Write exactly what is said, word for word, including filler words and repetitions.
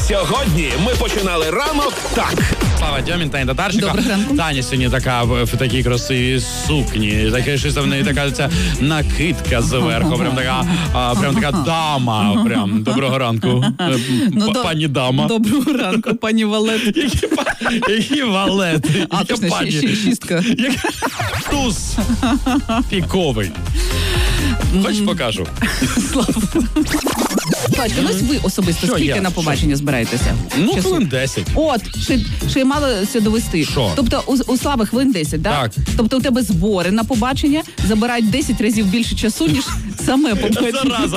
Сьогодні ми починали ранок так. Слава Дьомін, Таня Татарченко. Доброго ранку. Таня сьогодні така в, в такій красивій сукні. Таке щось в неї така ця накидка зверху. Прям така, а, прям така дама. Прям доброго ранку, Ну, до- пані дама. Доброго ранку, пані Валет. Які, па- які валети. А, Яка точно, пані. ще, ще, шістка. Яка туз піковий. Хоч покажу. Бачите, ну ось ви особисто Що скільки я? на побачення збираєтеся? Ну, Часу? хвилин десять. От, ще, ще й мало все довести. Що? Тобто у, у Слави хвилин десять, да? Так. Тобто у тебе збори на побачення забирають десять разів більше часу, ніж саме побачення. Зараза.